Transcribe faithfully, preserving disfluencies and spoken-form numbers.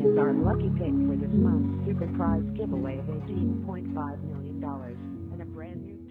is our lucky pick for this month's super prize giveaway of eighteen point five million dollars and a brand new